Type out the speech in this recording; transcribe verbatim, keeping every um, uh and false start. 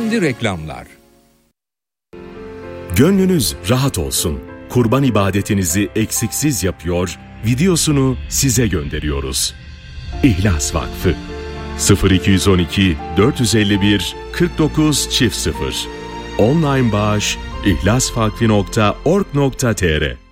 Şimdi reklamlar. Gönlünüz rahat olsun. Kurban ibadetinizi eksiksiz yapıyor, videosunu size gönderiyoruz. İhlas Vakfı sıfır iki on iki dört yüz elli bir kırk dokuz çift sıfır Online bağış ihlasvakfi nokta org nokta tr